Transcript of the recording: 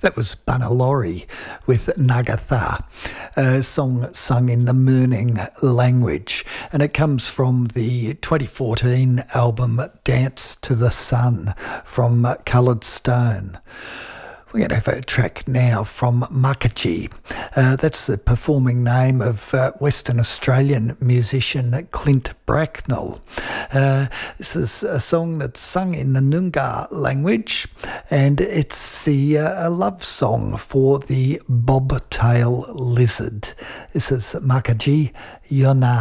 That was Banalori with Nagatha, a song sung in the Mooning language, and it comes from the 2014 album Dance to the Sun from Coloured Stone. We're going to have a track now from Makaji. That's the performing name of Western Australian musician Clint Bracknell. This is a song that's sung in the Noongar language, and it's a love song for the bobtail lizard. This is Makaji Yona.